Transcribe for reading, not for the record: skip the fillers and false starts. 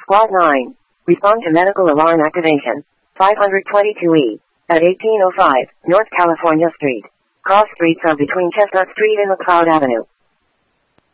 Quad 9. Respond to medical alarm activation. 522E. At 1805 North California Street. Cross streets are between Chestnut Street and McLeod Avenue.